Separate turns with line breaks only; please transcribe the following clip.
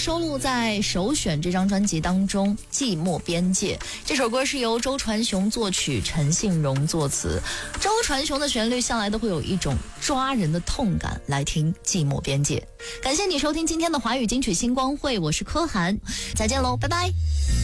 收录在首选这张专辑当中，《寂寞边界》这首歌是由周传雄作曲，陈信荣作词。周传雄的旋律向来都会有一种抓人的痛感，来听《寂寞边界》。感谢你收听今天的华语金曲星光会，我是柯涵，再见喽，拜拜。